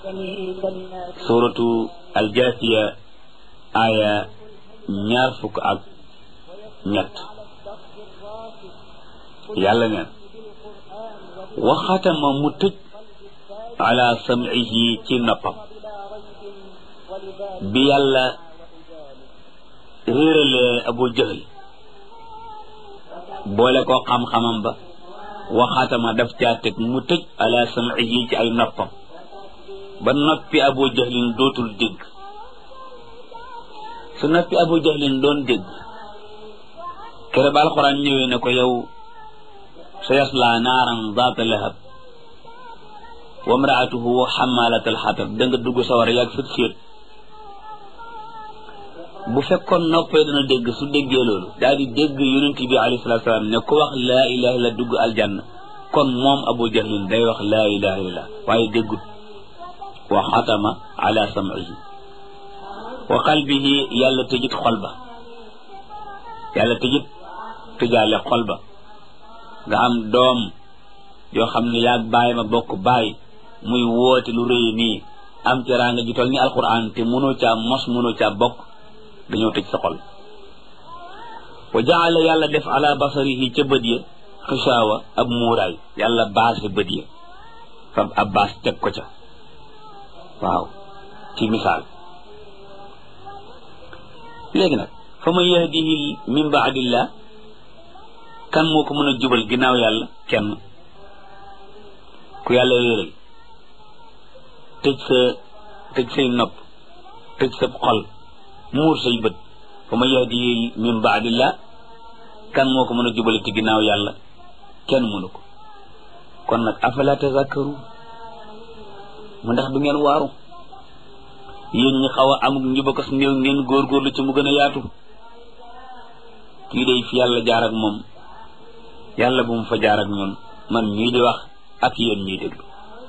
suratu aljaasiya aya ñaar fukk ak ñett yàlla neen wa xatama mu tëj ala sam'ihi ci noppam bi yàlla réeralee Abu Jahl boole ko xam-xamam ba wa xatama daf caa teg mu tëj ala sam'ihi ci ay noppam ba noppi Abu Jahlin dootul dégg su noppi Abu Jahlin doon dégg kere ba alxuraan ñëwee ne ko yow sa yaslaa naaran zaata lahab wa mraatuhu xamaalat alxatab da nga dugg sawar yàgg sët séet bu fekkoon noppee dana dégg su déggee loolu daal di dégg yonent bi alayhi salaatu salaam ne ku wax laa ilaha illa dugg aljanna kon moom Abu Jahlin day wax laa ilaha illa waaye déggut wa xatama ala sam'ihi wa qalbihi yàlla tëjit xol ba yàlla tëjit tëjaale xol ba nga am doom yoo xam ne yaag bàyyi ma bokk bàyyi muy woote lu rëy nii am teraanga ju tol ni alquran te mënoo caa mos mënoo caa bokk dañoo tëj sa xol wa jaala yàlla def ala basarihi ca bët ya xishaawa ab muuraay yàlla baase bët ya fab ab baas teg ko ca waaw ci misaal léegi nag fa man yahdihi min baadillah kan moo ko mën a jubal ginnaaw yàlla kenn ku yàlla réeral tëj say nopp tëj sa xol muur say bët fa man yahdihi min baadillah kan moo ko mën a jubal ci ginnaaw yàlla kenn mënu ko kon nag afala tazakkaru mu ndax du ngeen waaru yéen ñi xaw a amuk njubakas néew ngeen góorgóorlu ci mu gën a yaatu kii day fi yàlla jaar ak moom yàlla bu mu fa jaar ak ñun man ñii di wax ak yéen ñii déglu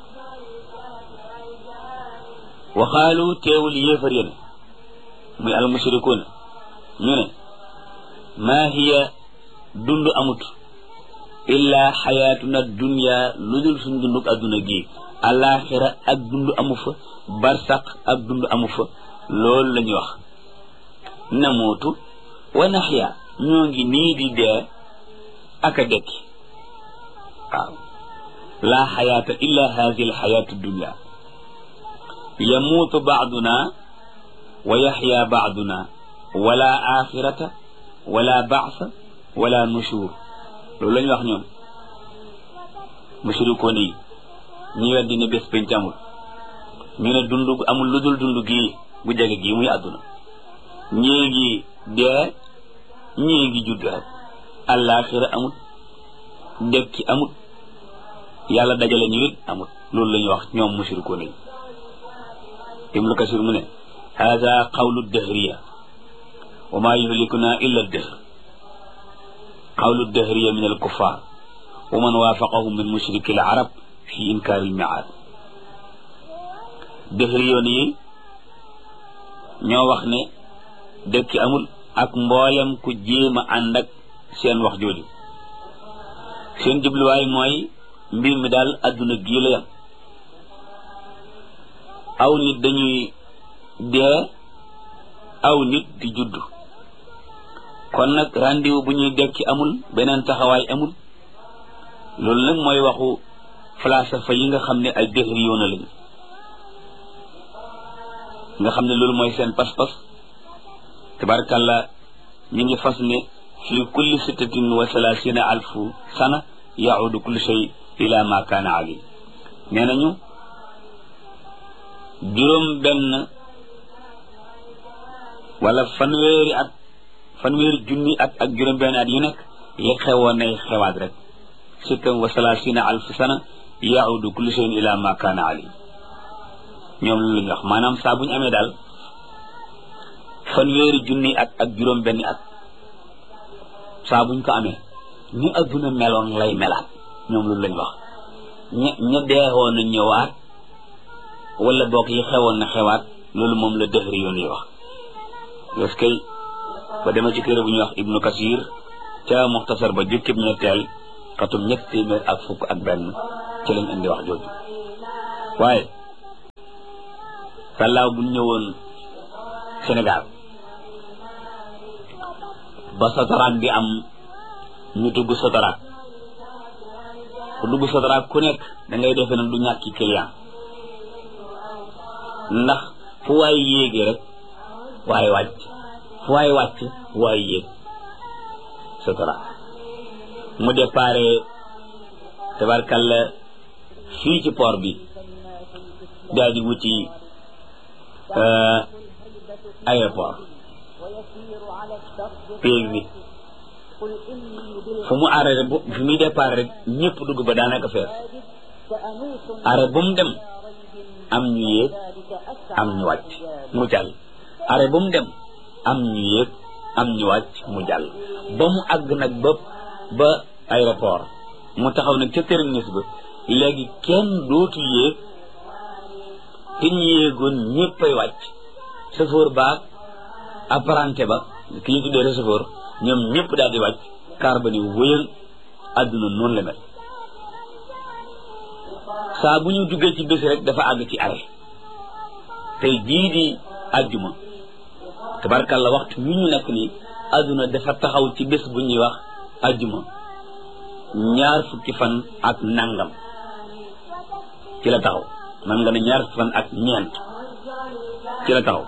waxaalu teewul yéefar yéen muy almushrikuuna ñu ne maa hiya dund amut illa xayaatuna dunya lu dul suñ dunduk adduna gii alaxira ak dund amu fa barsaq ak dund amu fa loolu la ñuy wax namuutu wa naxya ñoo ngi nii di dee ak a dekki waaw laa xayaata illa hadihi alxayaatu dunya yamuutu baaduna wa yaxya baaduna wala axirata wala baasa wala nushur loolu la ñuy wax ñoom mushrikoon yi ñi weddi ne bés penc amul ñu ne dund amul lu dul dund gii bu jege gii muy àdduna ñii ngi dee ñii ngi judd rek àllaaxira amul dekki amul yàlla dajale ñu it amul loolu la ñuy wax ñoom mushrikoon yi Ibnu Kasir mu ne hada qawlu dahriya wa ma yuhlikuna illa dahr qawlu dahriya min al kuffar wa man waafaqahum min mushriki al arab fi inkaari al mi'aad dahriyoon yi ñoo wax ne dëkki amul ak mboolem ku jéem a ànd ak seen wax jooju seen jubluwaay mooy mbir mi daal adduna gii la yam aw nit dañuy dee aw nit di judd kon nag rendez-vous bu ñuy dekki amul beneen taxawaay amul loolu nag mooy waxu falsafa yi nga xam ne ay dahriyoona lañu nga xam ne loolu mooy seen pas-pas tabarakàllah ñu ngi fas ne fi kulli sittatin wa salaasina alfu sana yaudu kullu shay ila ma kaana ali nee nañu juróom benn wala fanweeri junni at ak juróom benn at yu nekk li xewoon nay xewaat rek sittan wa salaasina alfu sana yaudu kullu shay ila ma kaana ali ñoom loolu la ñu wax maanaam saa bu ñu amee daal fanweeri junni at ak juróom benni at saa buñ ko amee ni adduna meloon lay melaat ñoom loolu lañ wax ña deexoon na ñëwaat wala boog li xewoon na xewaat loolu moom la dëhri yoon yi wax parce que ba dema ci téere bu ñuy wax Ibnu Kasir ca muxtasar ba jukkib ñetteel xatum ñett téeméer ak fukk ak benn ci lañ indi wax jooju waaye sàllaaw bu ñëwoon Sénégal ba Sotrac di am ñu dugg Sotrac ku dugg Sotrac ku nekk da ngay defe nag du ñàkki client ndax fu waay yéegee rek waaye wàcc fu waay wàcc waay yéeg Sotrac mu déparé tabarkalla fii ci port bi daal di wuti aéroport péeg bi fu mu arrêté bu fi muy départ rek ñëpp dugg ba daanaka fees arrêt bu mu dem am ñu yéeg am ñu wàcc mu jàll arrêt bu mu dem am ñu yéeg am ñu wàcc mu jàll ba mu àgg nag ba aéroport mu taxaw nag ca terminus ba léegi kenn dootu yéeg te ñu yéegoon ñëppay wàcc chauffeur baag apprenti ba ki ñu tuddee receveur ñoom ñëpp daal di wàcc car ba ni wëyal àdduna noonu la mel saa bu ñu duggee ci bés rek dafa àgg ci arrêt tey jii di àjjuma tabarkalla waxtu wi ñu nekk nii àdduna dafa taxaw ci bés bu ñuy wax àjjuma 20 fan ak nangam ci la taxaw man nga ne 20 fan ak ñeent ci la taxaw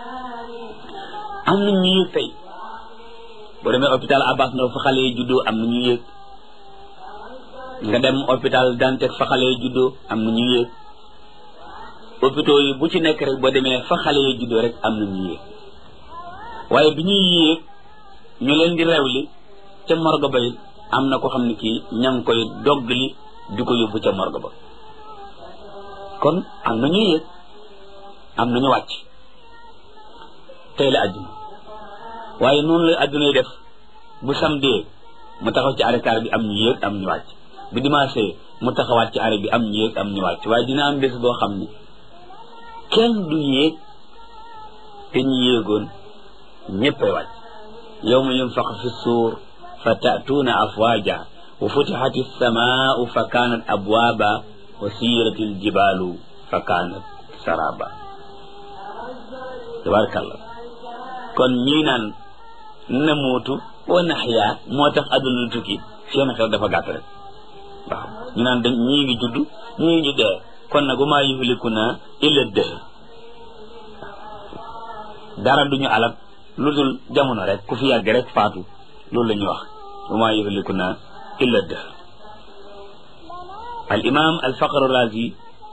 am na ñu yëg tey boo demee hôpital Abbas Ndao fa xale yi juddoo am na ñu yëg nga dem hôpital Dantec fa xale yi juddoo am na ñu yëg hôpitaux yi bu ci nekk rek boo demee fa xale yi juddoo rek am na ñu yëg waaye bi ñuy yéeg ñu leen di rewli ca morgue ba it am na ko xam ne kii ña ngi koy doggali di ko yóbbu ca morgue ba kon am na ñu yéeg am na ñu wàcc tey la àdduna waaye noonu la àdduna yi def bu samedi mu taxaw ci arrêt car bi am ñu yéeg am ñu wàcc bu dimanche mu taxawaat ci arrêt bi am ñu yéeg am ñu wàcc waaye dina am bés boo xam ne kenn du yéeg te ñu yéegoon ñëppay wàcc yawma yunfaxu fi suur fa ta'tuuna afwaaja wa futixati samaau fa kaanat abwaaba wa siirati aljibaalu fa kaanat saraba tabarakallah kon ñii naan namuutu wa naxyaa moo tax adduna tukki seen xel dafa gàtt rek waaw ñu naan dañ ñii ngi judd ñii ngi dee kon nag wa maa yuhlikunaa illa dëhr dara duñu alal lu dul jamono rek ku fi yàgg rek faatu loolu la ñuy wax wa maa yuhlikunaa illa dëhr al imam al faqr razi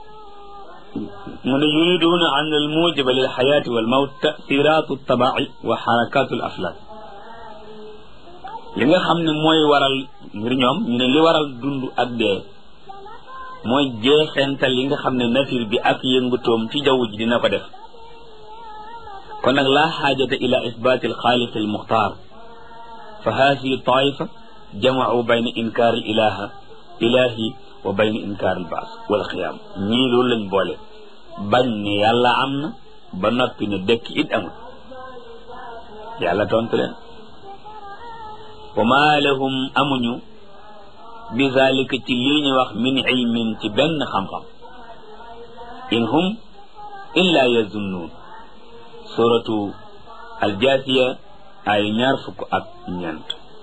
mu ne yuriduuna an al mujiba lil xayaati wal mawt tasiratu tabai wa xarakatu al aflaak li nga xam ne mooy waral ngir ñoom ñu ne li waral dund ak dee mooy jeexental li nga xam ne nature bi ak yëngutoom ci jaww ji dina ko def kon nag laa xaajata ila isbaati al xaaliq al muxtaar fa haadihi taifa jamacu bayna inkaar al ilahi wa bayna inkaar al baas wal xiyaam ñii loolu lañ boole bañ ne yàlla am na ba noppi ne dëkk it amul yàlla tontu leen wa maa lahum amuñu bi zalika ci lii ñu wax min ilmin ci benn xam-xam in hum illa yazunnuun suratu aljaasiya ay 24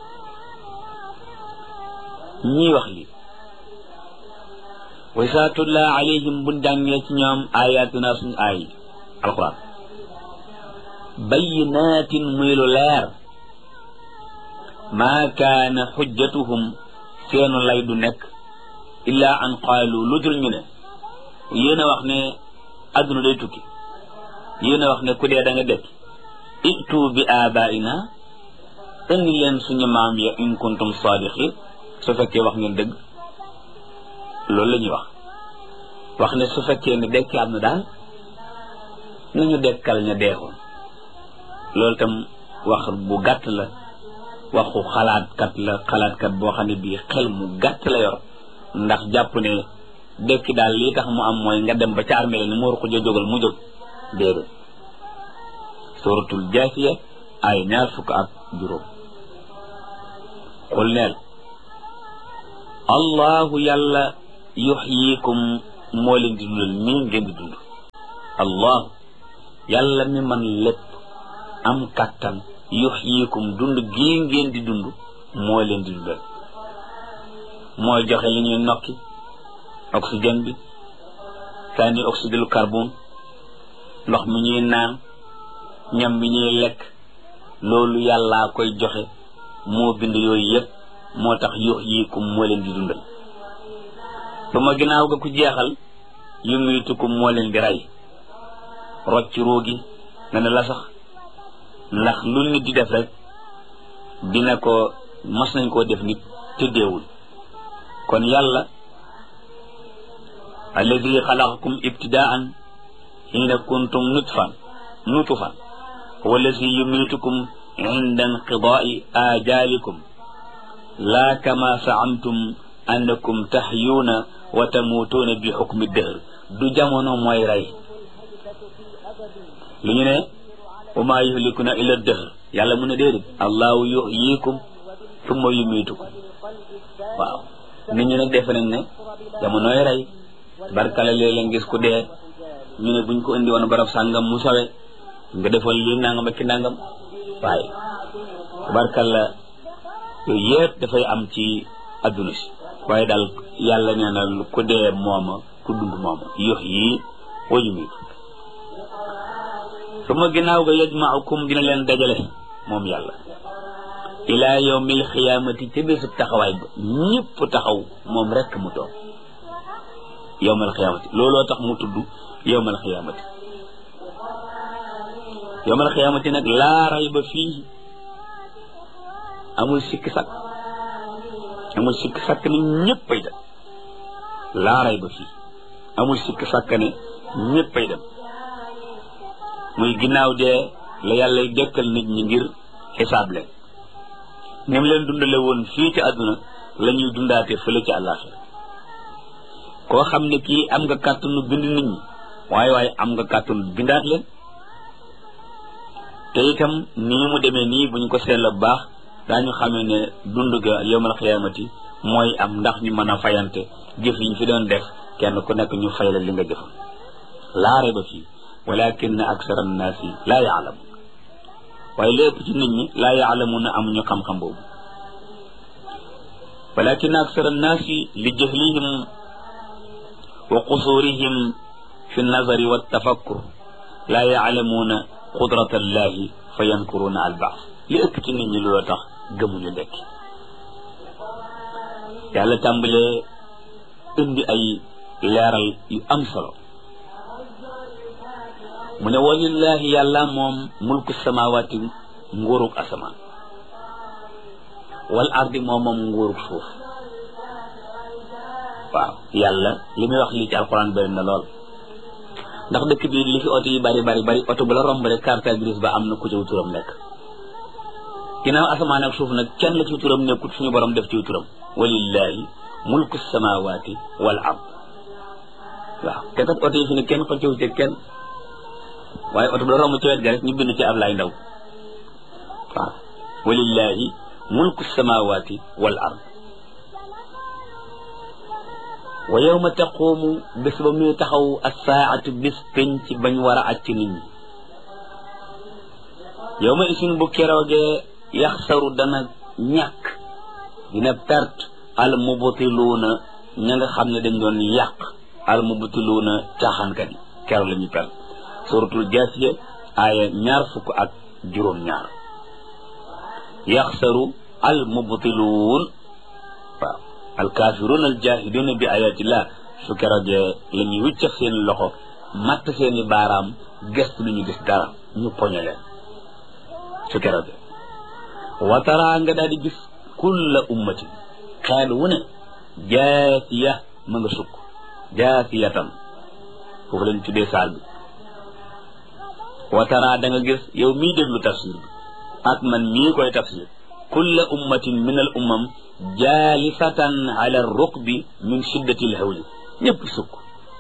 ñii wax li wa saa tutla alayhim buñ jàngee ci ñoom ayatuna suñu ay alquran bayyinaatin muy lu leer maa kaana xujjatuhum seenu lay du nekk illa an qaalu lu dul ñu ne yéen a wax ne adduna day tukki yéen a wax ne ku dee da nga dekk itu bi abaina indi leen suñu maam ya in kuntum sadiqin su fekkee wax ngeen dëgg loolu la ñuy wax ne su fekkee ne dekki am na daal nañu dekkal ña deexoon loolu tam wax bu gàtt la waxu xalaatkat boo xam ne bii xel mu gàtt la yor ndax jàpp ne dekki daal lii tax mu am mooy nga dem ba ca armée ni mu war ko jógal mu jóg déedéet suratul jaasiya ay 25 qul neel allahu yàlla yuxyikum moo leen di dundal nii ngeen di dund allah yàlla mi man lépp am kàttan yuhyikum dund gii ngeen di dund moo leen di dundal mooy joxe li ñuy nokki oxygène bi sànni oxyde carbone ndox mi ñuy naan ñam mi ñuy lekk loolu yàllaa koy joxe moo bind yooyu yëpp moo tax yuhyikum moo leen di dundal ba ma ginnaaw ga ku jeexal yumiitukum moo leen di rey rocc ruugi nga ne la sax ndax lu nit di def rek dina ko mas nañ koo def nit te deewul kon yàlla alladi xalaqakum ibtidaan xiina kuntum nutfan huwa alladi yumiitukum inda inqidaai ajalikum laa kama saamtum annakum tahyuuna wa tamuutuuna bi xukmi dëhr du jamono mooy rey li ñu ne wa maa yuhlikuna illa dëhr yàlla mu ne déedéet allahu yuhyikum summa yumiitukum waaw nit ñi nag defe nañ ne jamonooy rey barkala léeg-léeg gis ku dee ñu ne buñ ko indi woon barab sàngam mu sawe nga defal lii nangam ak ki nangam waaye barkala yooyu yëpp dafay am ci adduna si waaye daal yàlla nee na ku dee mooma ku dund mooma yuhyi wa yumiitu suma ginnaaw ga yajma'ukum dina leen dajale moom yàlla ilaa yawmil xiyaamati ca bésub taxawaay ba ñëpp taxaw moom rekk mu toog yawmal xiyaamati looloo tax mu tudd yawmal xiyaamati yawmal xiyaamati nag laa rayba fii amul sikki sakk ne ñëppay dem laa rayba fii amul sikki sakk ne ñëppay dem muy ginnaaw dee la yàlla dekkal nit ñi ngir xisaab leen ni mu leen dundale woon fii ci àdduna la ñuy dundaate fële ci àllaaxira koo xam ne kii am nga kàttanu bind nit ñi waaye am nga kàttanu bindaat leen te itam nii mu demee nii bu ñu ko seetla bu baax daañu xamee ne dund ga yawmal xiyaamati mooy am ndax ñu mën a fayante jëf yi ñu fi doon def kenn ku nekk ñu fay la li nga jëfoon laa rayba fii walakin aksara annaasi laa yaalamun waaye lépp ci nit ñi laa yaalamuuna amuñu xam-xam boobu walakin aksara annaasi li jahlihim wa qusurihim fi nazari wa tafakkur laa yaalamuuna qudrata allahi fa yankuruuna albaas li ëpp ci nit ñi looloo tax gëmuñu dekki yàlla tàmbalee indi ay leeral yu am solo mu ne walillahi yàlla moom mulku samawaati nguurug asamaan wal ardi moom nguurug suuf waaw yàlla li muy wax lii ci alquran bëri na lool ndax dëkk bi li fi oto yi bari oto bu la romb rek carte grise ba am na ku ci turam nekk ginnaaw asamaan ak suuf nag kenn la ci turam nekkut suñu borom def ci turam walillahi mulku samawaati wal ard waaw te kat oto yi fi ne kenn xëccewu ci kenn waaye oto bu la romb ci wet ga rek ñu bind ci Ablaay Ndaw waaw walillahi mulku samawaati wal ard wa yawma taqumu bés ba muy taxaw as-saa'atu bis penc bañ war a acc nit ñi yawma isin bu keroogee yaxsaru dana ñàkk dina perte al mubtiluuna ña nga xam ne dañ doon yàq al mubtiluuna caaxaankat yi keroog la ñuy perte suratul jaasiya aaya 22 yaxsaru al mubtiluun waaw al kaafiruun al jaahiduuna bi ayatillah su keroogee la ñuy wiccax seen loxo matt seeni baaraam gëstu lu ñu gis dara ñu poñe leen su keroogee watara nga daal di gis kulla ummatin xeet wu ne jaasiya ma nga sukk jaasiyatan foofu lañ tuddee saal bi watara da nga gis yow mii déglu tafsir bi ak man mii koy tafsir kulla ummatin min al ummam jaalisatan ala rukbi min shiddati al hawli ñëpp sukk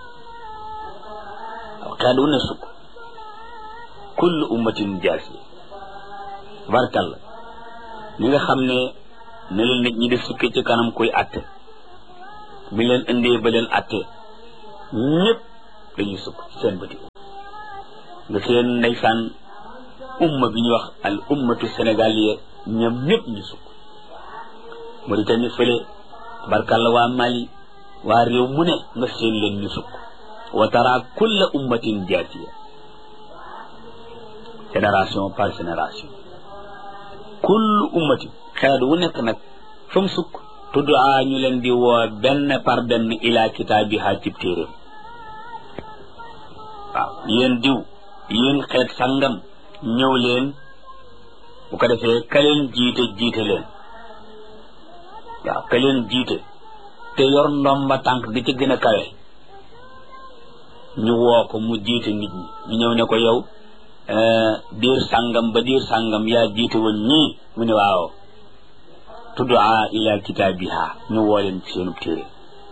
waaw xeet wu ne sukk kullu ummatin jaasiya barkalla ñi nga xam ne ne leen nit ñi di sukki ci kanam koy atte bi leen indee ba leen atte ñëpp dañuy sukk seen bëti nga seen ndeysaan umma bi ñu wax al ummatu sénégaliya ñoom ñëpp ñu sukk Mauritanie fële barkalla waa Mali waa réew mu ne nga seen leen ñu sukk wa tara kulla ummatin jaatiya génération par génération kullu ummati xeet wu nekk nag fa mu sukk tuddaa ñu leen di woo benn par benn ila kitaabiha cib téeréem waaw yéen diw yéen xeet sangam ñëw leen bu ko defee ka leen jiite leen waaw ka leen jiite te yor ndomba tànk gi ci gën a kawe ñu woo ko mu jiite nit ñi ñu ñëw ne ko yow diir sàngam ba diir sàngam yaa jiite woon ñii mu ne waaw tuddaa ila kitaabiha ñu woo leen ci seenub téere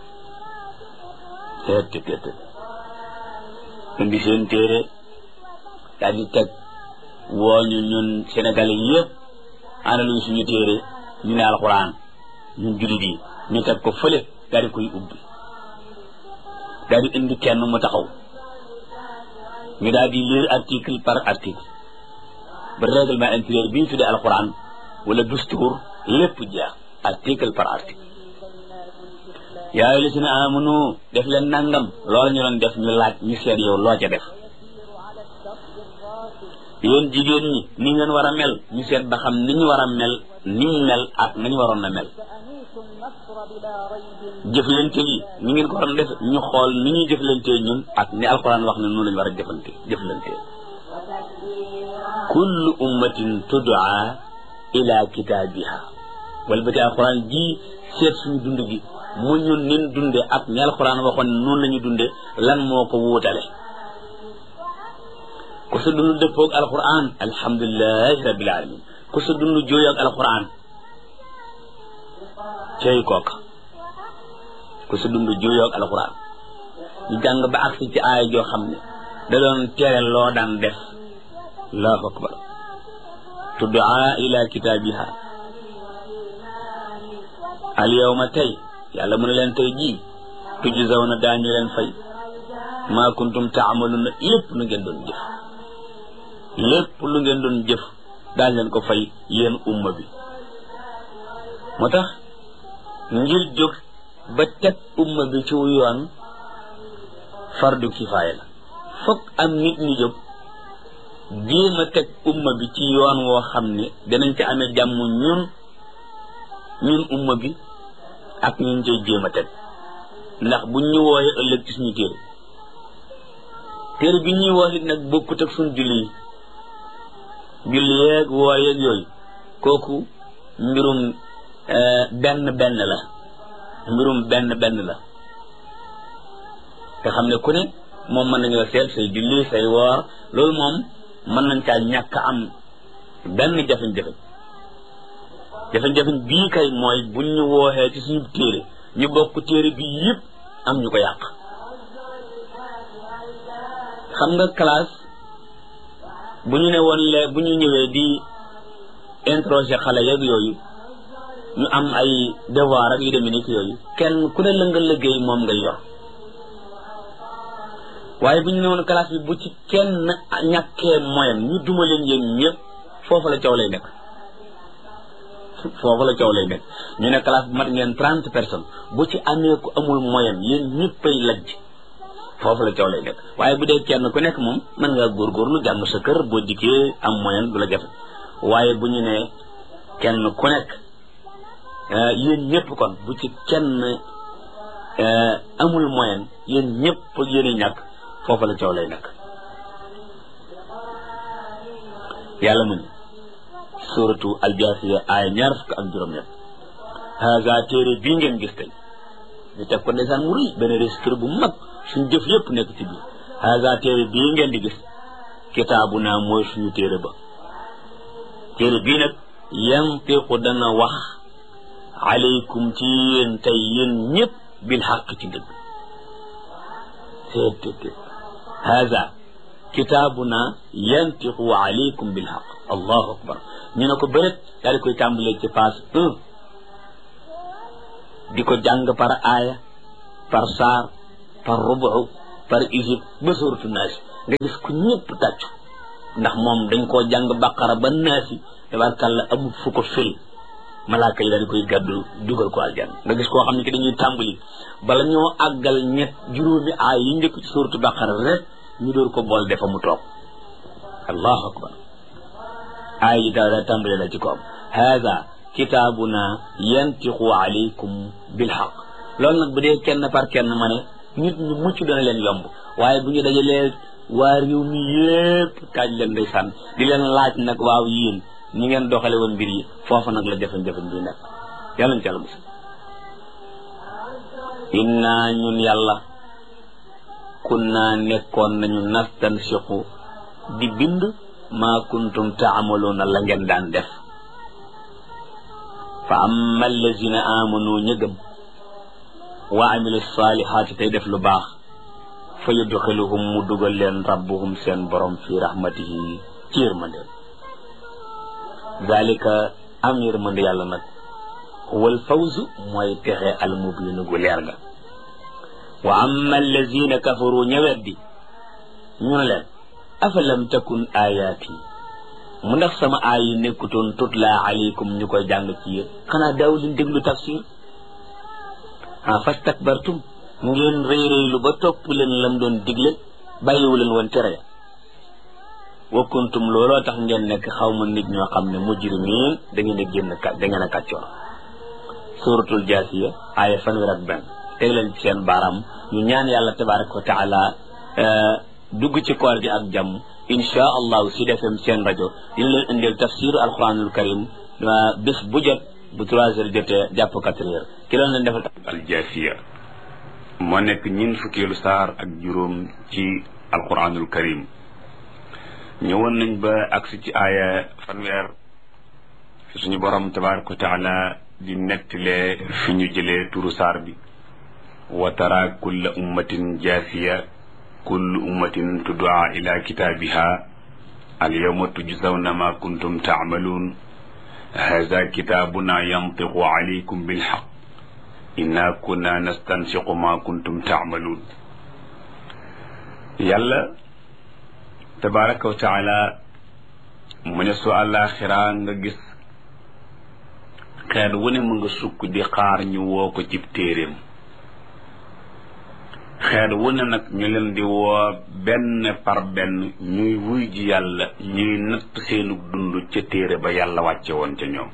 teet indi seen téere daal di teg woo ñu ñun sénégalais yëpp ana luñ suñu téere ñu ne alxuraan ñun jullit yi ñu teg ko fële daal di koy ubbi daal di indi kenn mu taxaw ñu daal di lire article par article ba règlement intérieur bi ñu tuddee alxuraan wala dustuur lépp jeex article par article yaa ayyuhallazina amanu def leen nangam loolu ñu doon def ñu laaj ñu seet yow loo ca def yéen jigéen ñi ni ngeen war a mel ñu seet ba xam ni ñu war a mel ni ñu mel ak nañu waroon a mel jëflante yi ni ngeen ko waroon a def ñu xool ni ñuy jëflante ñun ak ni alxuraan wax ne noonu lañu war a jëflante kullu ummatin tud'a ila kitaabiha wala ba ci alxuraan ji seet suñu dund gi mu ñun nin dunde ak ni alxuraan waxoon ne noonu la ñu dunde lan moo ko wuutale ku sa dund dëppoog alxuraan alhamdulilahi rabbil alamin ku sa dund jooyoog alxuraan cey kooka ku sa dund jooyoog alxuraan ñu jàng ba agsi ci aaya joo xam ne da doon tere loo daan def allahu akbar tuddaa ila kitaabiha al yawma tey yàlla mu ne leen tey jii tujzawna daañu leen fay maa kuntum taamaluna lépp lu ngeen doon jëf lépp lu ngeen doon jëf daañ leen ko fay yéen umma bi moo tax ngir jóg ba teg umma bi ci yoon fardu kifaaya la fokk am nit ñi jóg jéem a teg umma bi ci yoon woo xam ne danañ ci amee jàmm ñun umma bi ak ñun cay jéem a teg ndax buñ ñu wooyee ëllëg ci suñu téere bi ñuy woo it nag bokkut ak suñu julli yeeg woor yeeg yooyu kooku mbirum benn la mbirum benn la te xam ne ku ne moom mën nañoo seet say julli say woor loolu moom mën nañ caa ñàkk am benn jafe-jafe bii kay mooy buñ ñu wooxee ci suñu téere ñu bokk téere bi yëpp am ñu ko yàq xam nga classe bu ñu ne woon bu ñu ñëwee di interroger xale yeeg yooyu ñu am ay devoir ak yu demee ni yooyu kenn ku ne la nga liggéey moom ngay yor waaye bu ñu ne woon classe bi bu ci kenn ñàkkee moyen ñu duma leen yéen ñëpp foofu la coow lay nekk ñu ne classe bu mat ngeen 30 personnes bu ci amee ku amul moyen yéen ñëppay lajj foofu la coow lay nekk waaye bu dee kenn ku nekk moom mën ngaa góorgóorlu jàng sa kër boo dikkee am moyen du la jafe waaye bu ñu ne kenn ku nekk yéen ñëpp kon bu ci kenn amul moyen yéen ñëpp yéen ñàkk foofu la coow lay nekk yàlla mu ne suratu aljaasiya aaya 25 haza téere bii ngeen gis tey ñu teg ko ndeysaan mu rëy benn registre bu mag suñ jëf yëpp nekk ci biir haza téere bii ngeen di gis kitaabuna mooy suñu téere ba téere bii nag yantiqu dana wax alaykum ci yéen tey yéen ñëpp bil xaq ci dëgg seet haza kitaabuna yantiqu alaykum bil xaq allahu akbar ñu ne ko bëret daal di koy tàmbalee ci page 1 di ko jàng par aaya par saar par rubu par isib ba suuratu naas nga gis ku ñëpp tàccu ndax moom dañ koo jàng baqara ba naasi tabarkàlla amul fu ko fil malaaka yi dañ koy gàddu dugal ko aljanna nga gis koo xam ne ki dañuy tàmbali bala ñoo àggal juróomi aay yi njëkk ci suuratu baqara rek ñu door ko bool defa mu toog allahu akbar aay yi daa tàmbali la ci ko am haada kitaabuna yantiqu alaykum bilhaq loolu nag bu dee kenn par kenn ma ne nit ñu mucc dana leen yomb waaye bu ñu dajalee waa réew mi yépp kaaj leen ndeysaan di leen laaj nag waaw yéen ñi ngeen doxale woon mbir yi foofu nag la jafe-jafe bi nekk yàlla ñu ci yàlla musal inna ñun yàlla kunna nekkoon nañu nastansiqu di bind maa kuntum taamaluuna la ngeen daan def fa amma allazina amanu ñëgëm wa amilu salihaati tey def lu baax fa yudxiluhum mu dugal leen rabbuhum seen borom fi rahmatihi ci yërmande zalika am yërmande yàlla nag wal fawzu mooy texe al mubiinu gu leer ga wa amma allazina kafaru ñëweddi ñu ne leen afalam takun ayaati mu ndax sama aay yi nekkutoon tutla alaykum ñu koy jàng ci yéen xanaa daaw leen déglu tafsir fastakbartum ngeen réyréylu ba topp leen lam doon digle bàyyiwu leen woon tere wa kuntum looloo tax ngeen nekk xaw ma nit ñoo xam ne mujrimiin da ngeen a kàccoor suratul jaasiya aaya 1 teg leen ci seen baaraam ñu ñaan yàlla tabaraka wa taala dugg ci koor gi ak jàmm insha allahu Sud FM seen rajo dina leen indil tafsir alquranul karim bés bu jot bu 3 heures jotee jàpp 4 heures ki loolu leen defal aljaasiya moo nekk ñin fukkeelu saar ak juróom ci alquranul karim ñëwoon nañ ba agsi ci aaya 1 fi suñu borom tabaraka wa taala di nettalee fi ñu jëlee turu saar bi wa tara kulla ummatin jaasiya kullu ummatin tud'a ila kitaabiha al yawma tujzawna ma kuntum ta'malun hadha kitabuna yantiqu alaykum bil haqq inna kunna nastansiqu ma kuntum ta'malun yàlla tabaraka wa taala mu ne su àllaaxira nga gis xeet wu ne mu nga sukk di xaar ñu woo ko cib téeréem xeet wu ne nag ñu leen di woo benn par benn ñuy wuy ji yàlla ñuy natt seenu dund ca téere ba yàlla wàcce woon ca ñoom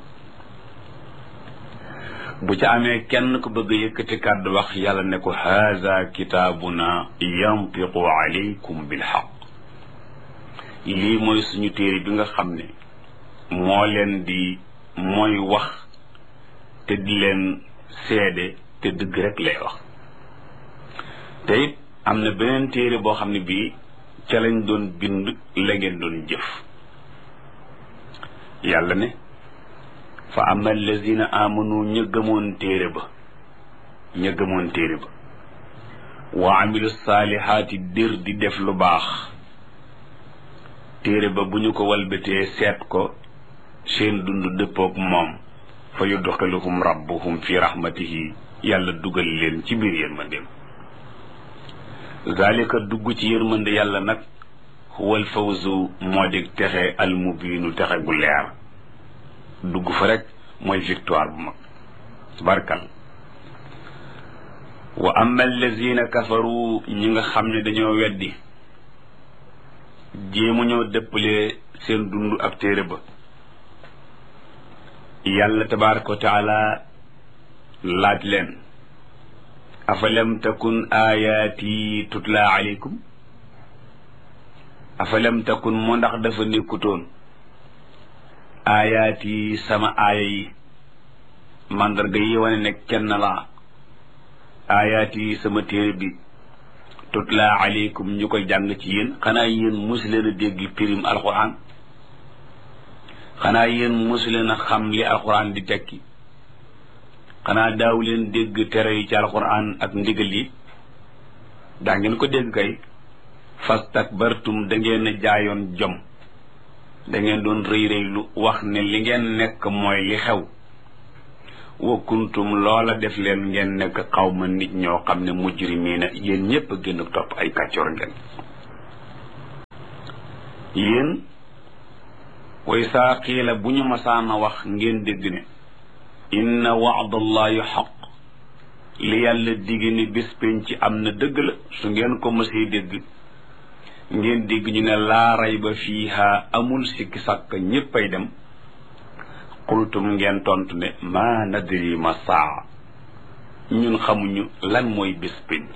bu ca amee kenn ko bëgg yëkkati kàddu wax yàlla ne ko haza kitaabuna yantiqu alaykum bil haqq lii mooy suñu téere bi nga xam ne moo leen di mooy wax te di leen seede te dëgg rek lay wax te it am na beneen téere boo xam ne bii ca lañ doon bind la ngeen doon jëf yàlla ne fa ama allazina amanu ña gëmoon téere ba wa amilu saalihaati dir di def lu baax téere ba bu ñu ko walbatee seet ko seen dund dëppook moom fa yudxiluhum rabbuhum fi rahmatihi yàlla dugal leen ci biir yërmandeem zalika dugg ci yërmande yàlla nag huwal fawzu moo di texe almubiinu texe gu leer dugg fa rek mooy victoire bu mag tabarkal wa amma allazina kafaru ñi nga xam ne dañoo weddi jéemu ñoo dëppalee seen dund ak téere ba yàlla tabaraka wa taala laaj leen afalam takun ayaati tutla alaykum afalam takun moo ndax dafa nekkutoon ayaati sama aaya yi mandarga yi wane ne kenn laa ayaati sama téere bi tutla alaykum ñu koy jàng ci yéen xanaa yéen mosu leen a dégg pirim alquran xanaa yéen mosu leen a xam li alquran di tekki xanaa daaw leen dégg tere yi ci alquran ak ndigal yi daa ngeen ko dégg kay fastakbartum da ngeen a jaayoon jom da ngeen doon rëy rëylu wax ne li ngeen nekk mooy li xew wa kuntum loola def leen ngeen nekk xawma nit ñoo xam ne mujrimiina yéen ñépp a gën a topp ay kàccoor ngeen yéen way saa qiila bu ñu masaana wax ngeen dégg ne inna wa'dallahi xaq li yàlla digg ni bis penc am na dëgg la su ngeen ko mësee dégg ngeen dégg ñu ne laa rayba fiiha amul sikki sàkk ñéppay dem qultum ngeen tontu ne maa nadri ma saa ñun xamuñu lan mooy bis penc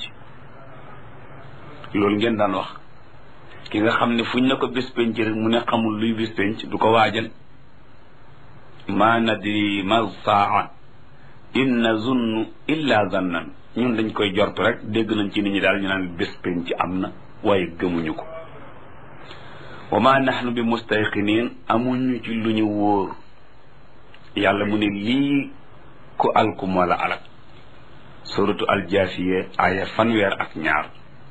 loolu ngeen daan wax ki nga xam ne fuñ na ko bis penc rek mu ne xamul luy bis penc du ko waajal maa nadri ma saa in nazunnu illa zannan ñun dañ koy jortu rek dégg nañ ci nit ñi daal ñu naan bis penc am na waaye gëmuñu ko wa ma nahnu bi mustayqinin amuñu ci lu ñu wóor yàlla mu ne lii ku alku moo la alak suratu aljaasiya aya 2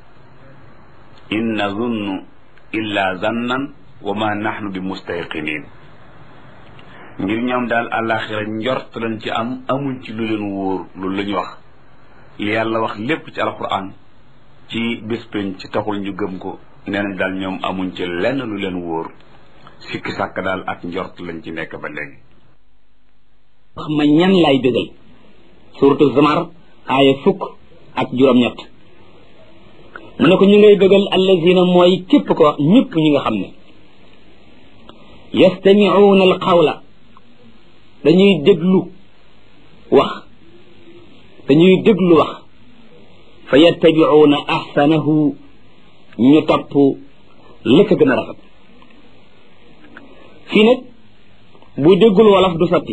in nazunnu illa zannan wa ma nahnu bi mustayqinin ngir ñoom daal àllaaxira njort lañ ci am amuñ ci lu leen wóor loolu la ñu wax li yàlla wax lépp ci alquran ci bés pénc ci taxul ñu gëm ko nee nañ daal ñoom amuñ ci lenn lu leen wóor sikki sàkk daal ak njort lañ ci nekk ba léegi. wax ma ñan lay bégal suratu Zumar aaya 17 mu ne ko ñu ngay bégal allazina mooy képp ko wax ñëpp ñi nga xam ne yastami'una al qawla dañuy déglu wax fa yattabi'una ahsanahu ñu topp la ko gën a rafet fii nag bu déggul wolof du sotti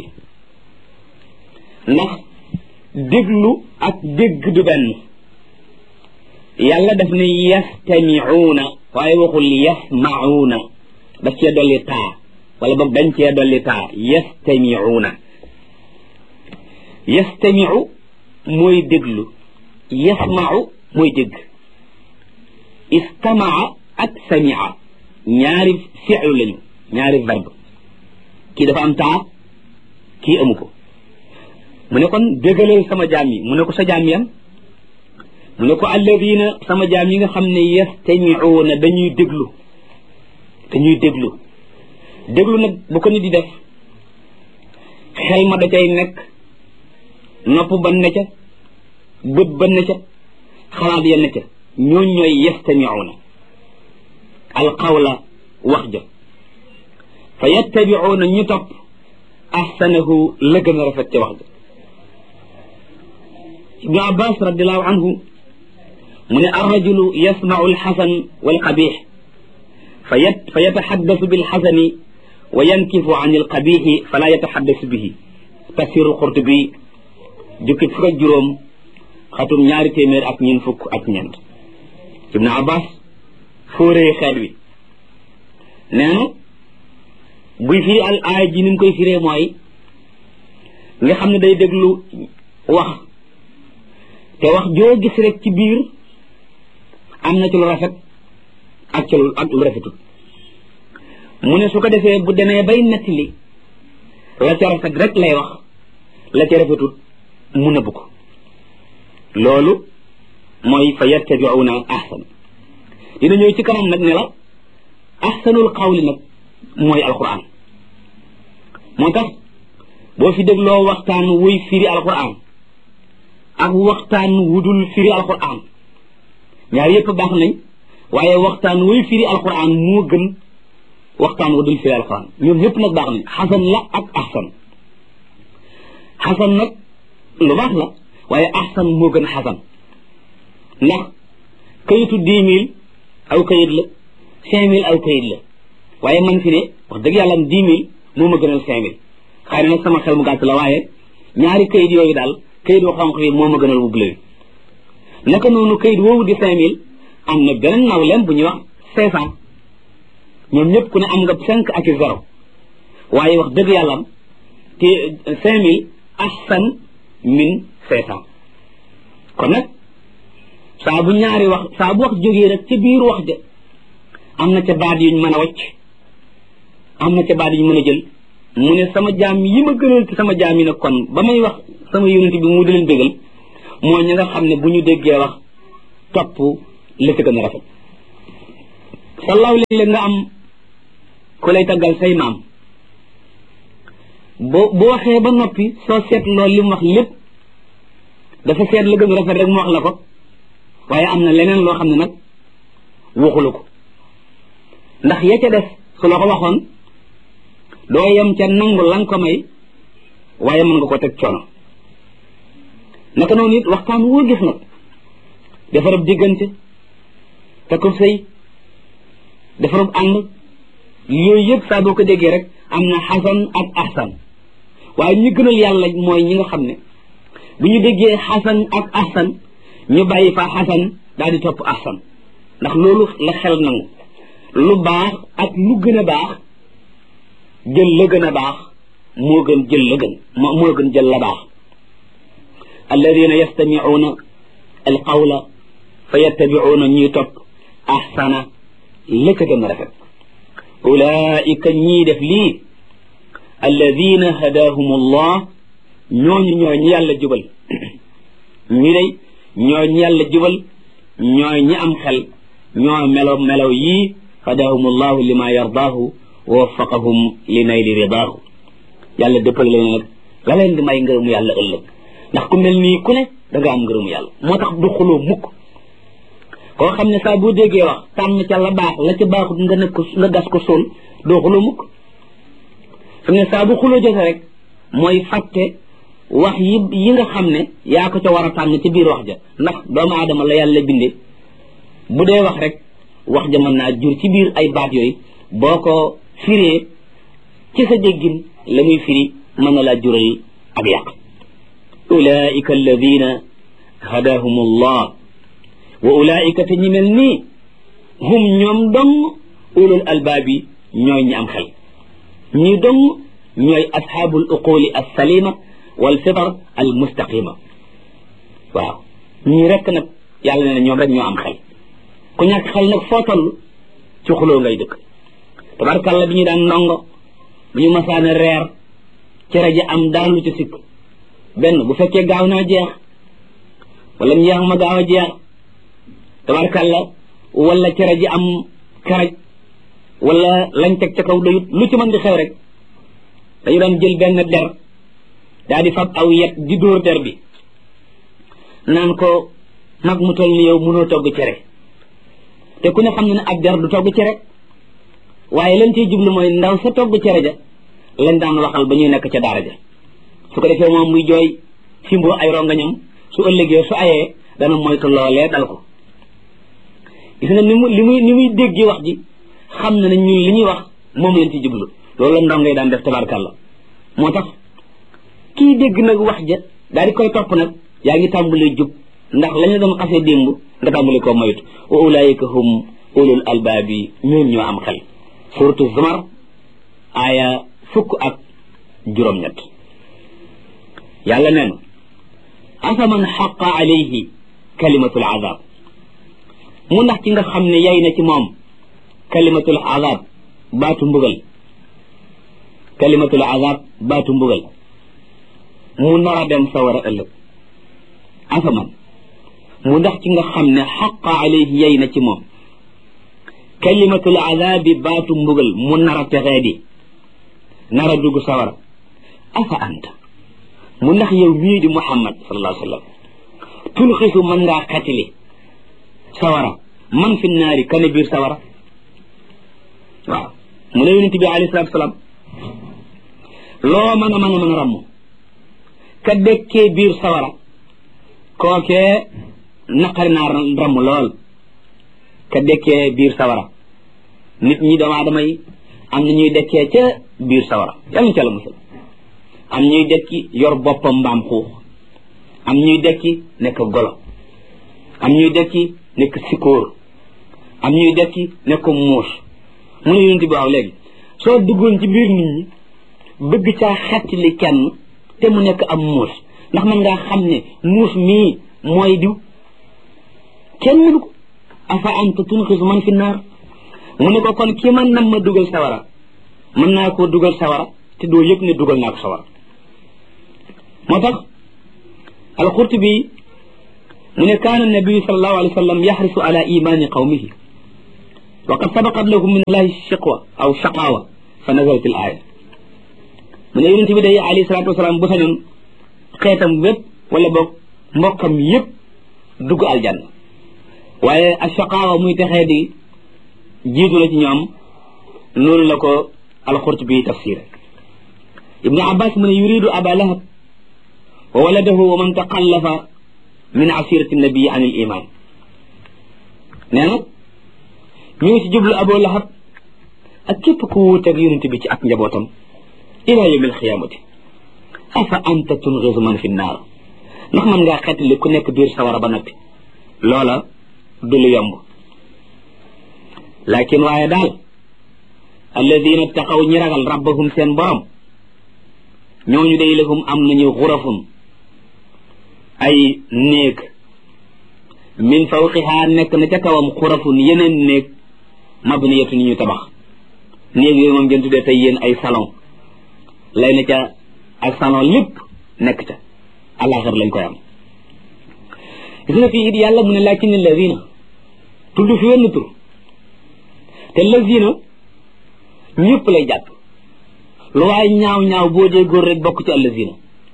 ndax déglu ak dégg du benn yàlla daf ne yastami'una waaye waxul yasma'una daf cee dolli taa wala boog dañ cee dolli taa yastami'u mooy déglu yasma'u mooy dégg istama'a ak sami'a ñaari fi'lu lañu ñaari verbe kii dafa am taa kii amu ko mu ne kon déggalal sama jaam yi mu ne ko sa jaam yam mu ne ko alladina sama jaam yi nga xam ne yastami'una dañuy déglu nag bu ko nit di def xel ma da cay nekk nopp ba ne ca bët ba ne ca xalaat ya ne ca ñooñ ñooy yastami'una alqawla wax ja fa yattabi'una ñu topp ahsanahu la gën a rafet ca wax ja ibnu abbas radiallahu anhu mu ne arrajulu yasma'u alxasan walqabix fa yataxaddasu bilxasani wa yankifu an alqabixi fala yataxaddasu bihi tafsiru alqurtubi jukki 5 xatum 254 ibnu abbas fóoree xeet wi nee na buy firi al aaya ji ni mu koy firee mooy nga xam ne day déglu wax te wax joo gis rek ci biir am na ci lu rafet ak lu rafetut mu ne su ko defee bu demee bay nettali la ca rafet rek lay wax la ca rafetut mu nëbb ko loolu mooy fa yattabi'una ahsan dina ñëw ci kanam nag ne la ahsanul qawli nag mooy alquran moo tax boo fi dégloo waxtaan wuy firi alquran ak waxtaan wudul firi alquran ñaar yépp baax nañ waaye waxtaan wuy firi alquran moo gën waxtaan wudul firi alquran ñoom yépp nag baax nañ xasan la ak ahsan xasan nag lu baax la waaye ahsan moo gën xasan ndax kayitu 10 000 aw kayit la 5 000 aw kayit la waaye man fi ne wax dëgg yàlla am 10 000 moo ma gënal 5 000 xëy na nag sama xel mu gàtt la waaye ñaari kayit yooyu daal kayit wu xonq bi moo ma gënal wu bleu naka noonu kayit woowu di 5 000 am na beneen nawleem bu ñuy wax 500 ñoom ñëpp ku ne am nga 5 ak 0 waaye wax dëgg yàlla am te 5 000 ahsan min 500 kon nag saa bu wax jógee rek ca biir wax ja am na ca baat yuñ mën a wacc am na ca baat yuñ mën a jël mu ne sama jaam yi ma gënal ci sama jaam yi nag kon ba may wax sama yonent bi mu di leen bégal mooy ñi nga xam ne bu ñu déggee wax topp la ca gën a rafet sallaaw léeg-léeg nga am ku lay taggal say maam bu waxee ba noppi soo seet loolu li mu wax lépp dafa seet la gën rafet rek mu wax la ko waaye am na leneen loo xam ne nag waxulu ko ndax ya ca def su la ko waxoon doo yem ca nangu lan ko may waaye mën nga ko teg coono naka noonu it waxtaan woo gis nag defarab diggante te ko sëy defarab ànd yooyu yëpp saa boo ko déggee rek am na xasan ak ahsan waaye ñu gënal yàlla mooy ñi nga xam ne bu ñu déggee xasan ak ahsan ñu bàyyi fa xasan daal di topp ahsan ndax loolu la xel nangu lu baax ak lu gën a baax jël la gën a baax moo gën jël la gën moo gën jël la baax alladina yastamicuuna alqawla fa yattabicuuna ñuy topp ahsana la ca gën a rafet ulaika ñii def lii alladina hadaahum allah ñooñu ñooy ñi yàlla jubal ñi day ñooy ñi yàlla jubal ñooy ñi am xel ñoo melaw yii hadaahum allahu lima yardaahu wa waffaqahum li nayli ridaahu yàlla dëppal leen nag la leen di may ngërëmu yàlla ëllëg ndax ku mel nii ku ne da nga am ngërëmu yàlla moo tax du xuloo mukk koo xam ne saa boo déggee wax tànn ca la baax la ca baaxut nga nekk nga gas ko sol doo xuloo mukk fi ne saa bu xuloo jote rek mooy fàtte wax yi nga xam ne yaa ko ca war a tànn ci biir wax ja ndax doomu aadama la yàlla bindee bu dee wax rek wax ja mën naa jur ci biir ay baat yooyu boo ko firee ci sa déggin la muy firi mën na laa jural ak yàq ulaika alladina hadahum allah wa ulaika te ñi mel nii hum ñoom dong ulul albaabi ñooy ñi am xel ñi dong ñooy asxaabul uquli alsalima wal fitar al mustaqima waaw ñii rekk nag yàlla ne na ñoom rek ñoo am xel ku ñàkk xel nag foo toll ci xuloo ngay dëkk tabarkàlla bi ñu daan ndongo bu ñu masaane reer cere ji am daan lu ci sikk benn bu fekkee gaaw naa jeex wala njeex ma gaaw a jeex tabarkàlla wala cere ji am karaj wala lañ teg ca kaw doyut lu ci mën di xew rek dañu daan jël benn der daa di fab aw yet di dóor der bi naan ko mag mu toll ni yow mënoo togg cere te ku ne xam ne ne ab der du togg cere waaye lañ ciy jublu mooy ndaw sa togg cere ja lañ daan waxal ba ñuy nekk ca daara ja su ko defee moom muy jooy simboo ay rongañam su ëllëgee su ayee dana moytu loolee dal ko gis nga ni muy déggi wax ji xam na ne ñun li ñuy wax moom lañ ci jublu loolu la ndongay daan def tabarkàlla moo tax kii dégg nag wax ja daal di koy topp nag yaa ngi tàmbalee jub ndax lañu doon xasee démb nga tàmbali koo moytu wa ulaika hum ulul albaabi ñoon ñoo am xel suratu zumar aaya 17 yàlla nee na afaman xaqa alayhi kalimatul azab mu ndax ci nga xam ne yay na ci moom kalimatul azab baatu mbugal mu nar a dem sawara ëllëg afaman mu ndax ci nga xam ne xaqa alayhi yay na ci moom kalimatul azabi baatu mbugal mu nar a texee di nar a dugg sawara afa anta mu ndax yow mii di muhammad sallallahu alayhi wa sallam tulxisu mën ngaa xatili sawara man fi naari kane biir sawara waaw mu ne yonent bi alayhi salatu salaam loo mën a ramm ka dekkee biir sawara kookee naqari naa ramm lool ka dekkee biir sawara nit ñi doomu aadama yi am na ñuy dekkee ca biir sawara yàlla ca la musal am ñuy dekki yor boppam mbaam xuux am ñuy dekki nekk golo am ñuy dekki nekk sikóor am ñuy dekki nekk muus mu ne yonent bi waaw léegi soo duggoon ci biir nit ñi bëgg caa xettali kenn te mu nekk am muus ndax mën ngaa xam ne muus mii mooy diw kenn mënu ko afa anta tunxisu man fi naar mu ne ko kon ki man nam ma dugal sawara mën naa koo dugal sawara te doo yëg ne dugal naa ko sawara moo tax alqurtubi mu ne kaana nabiyu sallallahu alayhi wa sallam yaxrisu ala imani qawmihi wa qad sabaqat lahum min allahi shiqwa aw shaqawa fa nazalatil aaya mu ne yonent bi day alayhi salaatu wasalaam bu sañoon xeetam wépp wala boog mbokkam yépp dugg aljanna waaye ashaqaawa muy texee di jiitu la ci ñoom noonu la ko alqurtubi tafsir ibnu abbas mu ne yuridu aba lahab wa waladahu wa man taqallafa min asirati nabii an il iman nee na ñu ngi ci jublu abu lahab ak képp ku wuuteeg yonent bi ci ak njabootam ila yawmil xiyaamati afa anta tungisu man fi naar ndax man ngaa xeetali ku nekk biir sawara ba noppi loola du lu yomb lakin waaye daal alladina taqaw ñi ragal rabbahum seen borom ñooñu day lahum am nañu xurafun ay néeg min fawqiha nekk na ca kawam xurafun yeneen néeg mabniyatu ni ñu tabax néeg yooyu moom ngeen tuddee tey yéen ay salon lay na ca ak salon lépp nekk ca àllaaxir lañ koy am gis nga fii it yàlla mu ne lakin alladina tudd fi wenn tur te lazina ñëpp lay jàpp lu waay ñaaw ñaaw boo dee góor rek bokk ci allazina